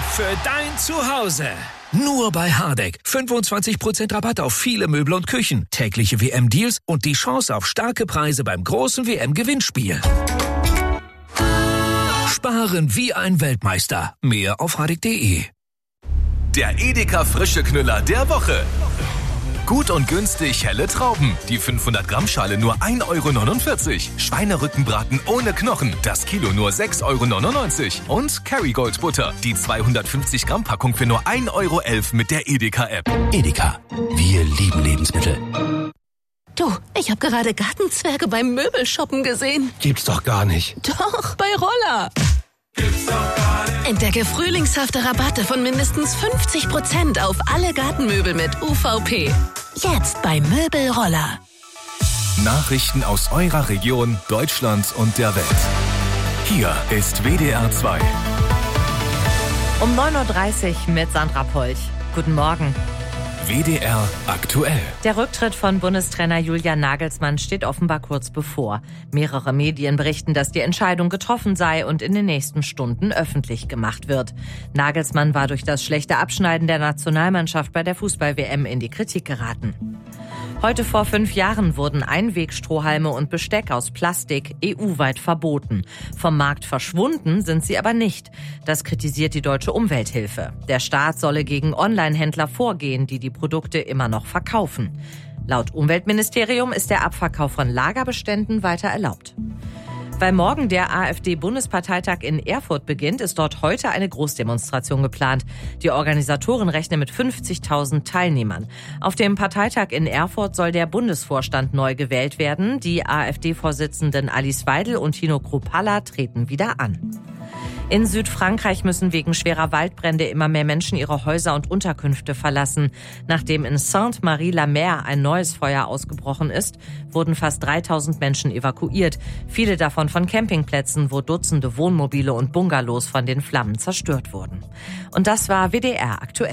für dein Zuhause. Nur bei Hardegg. 25% Rabatt auf viele Möbel und Küchen, tägliche WM-Deals und die Chance auf starke Preise beim großen WM-Gewinnspiel. Sparen wie ein Weltmeister. Mehr auf hardegg.de. Der Edeka frische Knüller der Woche. Gut und günstig helle Trauben. Die 500 Gramm Schale nur 1,49 €. Schweinerückenbraten ohne Knochen. Das Kilo nur 6,99 €. Und Kerrygold Butter. Die 250 Gramm Packung für nur 1,11 € mit der Edeka App. Edeka. Wir lieben Lebensmittel. Du, ich habe gerade Gartenzwerge beim Möbelshoppen gesehen. Gibt's doch gar nicht. Doch, bei Roller. Gibt's doch gar nicht. Entdecke frühlingshafte Rabatte von mindestens 50% auf alle Gartenmöbel mit UVP. Jetzt bei Möbelroller. Nachrichten aus eurer Region, Deutschland und der Welt. Hier ist WDR 2. Um 9:30 Uhr mit Sandra Polch. Guten Morgen. WDR aktuell. Der Rücktritt von Bundestrainer Julian Nagelsmann steht offenbar kurz bevor. Mehrere Medien berichten, dass die Entscheidung getroffen sei und in den nächsten Stunden öffentlich gemacht wird. Nagelsmann war durch das schlechte Abschneiden der Nationalmannschaft bei der Fußball-WM in die Kritik geraten. Heute vor 5 Jahren wurden Einwegstrohhalme und Besteck aus Plastik EU-weit verboten. Vom Markt verschwunden sind sie aber nicht. Das kritisiert die Deutsche Umwelthilfe. Der Staat solle gegen Online-Händler vorgehen, die die Produkte immer noch verkaufen. Laut Umweltministerium ist der Abverkauf von Lagerbeständen weiter erlaubt. Weil morgen der AfD-Bundesparteitag in Erfurt beginnt, ist dort heute eine Großdemonstration geplant. Die Organisatoren rechnen mit 50.000 Teilnehmern. Auf dem Parteitag in Erfurt soll der Bundesvorstand neu gewählt werden. Die AfD-Vorsitzenden Alice Weidel und Tino Kruppalla treten wieder an. In Südfrankreich müssen wegen schwerer Waldbrände immer mehr Menschen ihre Häuser und Unterkünfte verlassen. Nachdem in Sainte-Marie-la-Mer ein neues Feuer ausgebrochen ist, wurden fast 3.000 Menschen evakuiert. Viele davon von Campingplätzen, wo Dutzende Wohnmobile und Bungalows von den Flammen zerstört wurden. Und das war WDR aktuell.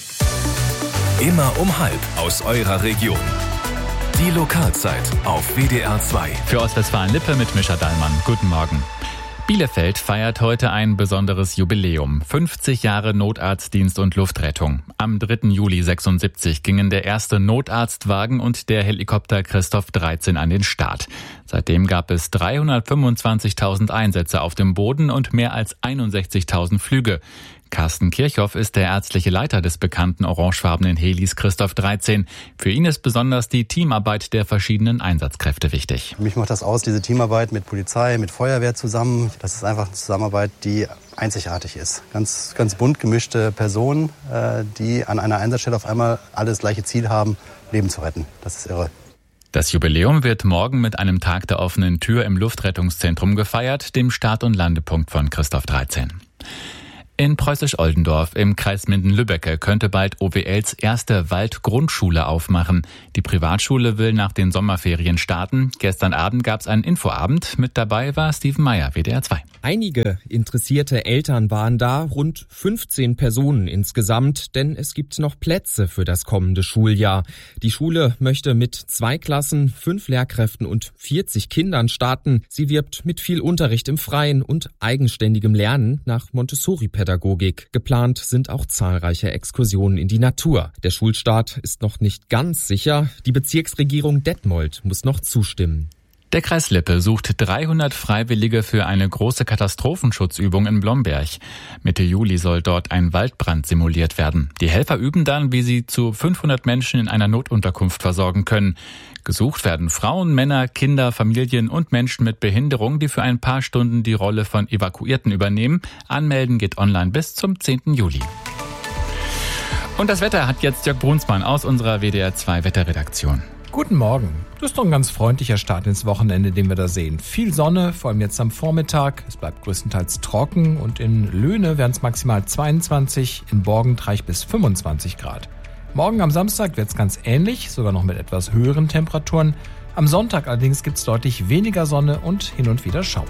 Immer um 12 aus eurer Region. Die Lokalzeit auf WDR 2. Für Ostwestfalen-Lippe mit Mischa Dallmann. Guten Morgen. Bielefeld feiert heute ein besonderes Jubiläum. 50 Jahre Notarztdienst und Luftrettung. Am 3. Juli 1976 gingen der erste Notarztwagen und der Helikopter Christoph 13 an den Start. Seitdem gab es 325.000 Einsätze auf dem Boden und mehr als 61.000 Flüge. Carsten Kirchhoff ist der ärztliche Leiter des bekannten orangefarbenen Helis Christoph 13. Für ihn ist besonders die Teamarbeit der verschiedenen Einsatzkräfte wichtig. Mich macht das aus, diese Teamarbeit mit Polizei, mit Feuerwehr zusammen. Das ist einfach eine Zusammenarbeit, die einzigartig ist. Ganz bunt gemischte Personen, die an einer Einsatzstelle auf einmal alle das gleiche Ziel haben, Leben zu retten. Das ist irre. Das Jubiläum wird morgen mit einem Tag der offenen Tür im Luftrettungszentrum gefeiert, dem Start- und Landepunkt von Christoph 13. In Preußisch-Oldendorf im Kreis Minden-Lübbecke könnte bald OWLs erste Waldgrundschule aufmachen. Die Privatschule will nach den Sommerferien starten. Gestern Abend gab es einen Infoabend. Mit dabei war Steven Meyer, WDR 2. Einige interessierte Eltern waren da, rund 15 Personen insgesamt, denn es gibt noch Plätze für das kommende Schuljahr. Die Schule möchte mit 2 Klassen, 5 Lehrkräften und 40 Kindern starten. Sie wirbt mit viel Unterricht im Freien und eigenständigem Lernen nach Montessori-Pädagogik. Geplant sind auch zahlreiche Exkursionen in die Natur. Der Schulstart ist noch nicht ganz sicher. Die Bezirksregierung Detmold muss noch zustimmen. Der Kreis Lippe sucht 300 Freiwillige für eine große Katastrophenschutzübung in Blomberg. Mitte Juli soll dort ein Waldbrand simuliert werden. Die Helfer üben dann, wie sie zu 500 Menschen in einer Notunterkunft versorgen können. Gesucht werden Frauen, Männer, Kinder, Familien und Menschen mit Behinderung, die für ein paar Stunden die Rolle von Evakuierten übernehmen. Anmelden geht online bis zum 10. Juli. Und das Wetter hat jetzt Jörg Brunsmann aus unserer WDR 2 Wetterredaktion. Guten Morgen. Das ist doch ein ganz freundlicher Start ins Wochenende, den wir da sehen. Viel Sonne, vor allem jetzt am Vormittag. Es bleibt größtenteils trocken und in Löhne werden es maximal 22, in Borgentreich bis 25 Grad. Morgen am Samstag wird es ganz ähnlich, sogar noch mit etwas höheren Temperaturen. Am Sonntag allerdings gibt es deutlich weniger Sonne und hin und wieder Schauer.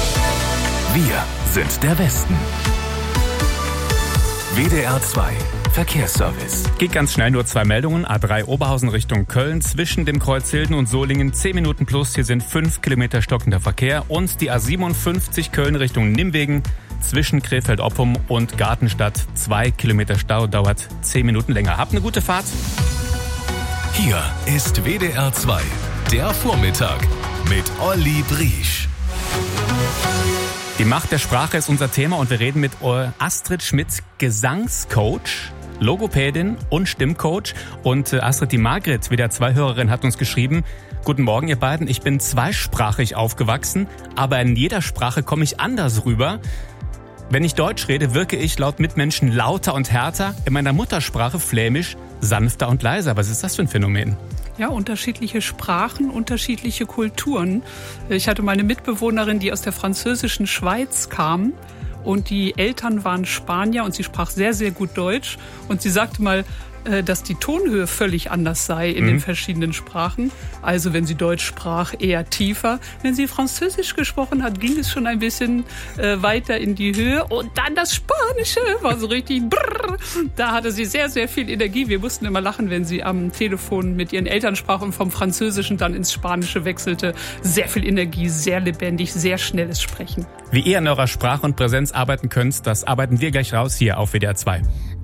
Wir sind der Westen. WDR 2 Verkehrsservice. Geht ganz schnell, nur 2 Meldungen. A3 Oberhausen Richtung Köln zwischen dem Kreuz Hilden und Solingen 10 Minuten plus. Hier sind 5 Kilometer stockender Verkehr. Und die A57 Köln Richtung Nimwegen zwischen Krefeld-Oppum und Gartenstadt 2 Kilometer Stau, dauert 10 Minuten länger. Habt eine gute Fahrt. Hier ist WDR 2, der Vormittag mit Olli Briesch. Die Macht der Sprache ist unser Thema und wir reden mit Astrid Schmidt, Gesangscoach, Logopädin und Stimmcoach. Und Astrid, die Margret, WDR 2-Hörerin, hat uns geschrieben: Guten Morgen, ihr beiden. Ich bin zweisprachig aufgewachsen, aber in jeder Sprache komme ich anders rüber. Wenn ich Deutsch rede, wirke ich laut Mitmenschen lauter und härter, in meiner Muttersprache Flämisch sanfter und leiser. Was ist das für ein Phänomen? Ja, unterschiedliche Sprachen, unterschiedliche Kulturen. Ich hatte meine Mitbewohnerin, die aus der französischen Schweiz kam. Und die Eltern waren Spanier und sie sprach sehr, sehr gut Deutsch. Und sie sagte mal, dass die Tonhöhe völlig anders sei in den verschiedenen Sprachen. Also wenn sie Deutsch sprach, eher tiefer. Wenn sie Französisch gesprochen hat, ging es schon ein bisschen weiter in die Höhe. Und dann das Spanische war so richtig brrr. Da hatte sie sehr, sehr viel Energie. Wir mussten immer lachen, wenn sie am Telefon mit ihren Eltern sprach und vom Französischen dann ins Spanische wechselte. Sehr viel Energie, sehr lebendig, sehr schnelles Sprechen. Wie ihr an eurer Sprache und Präsenz arbeiten könnt, das arbeiten wir gleich raus hier auf WDR 2.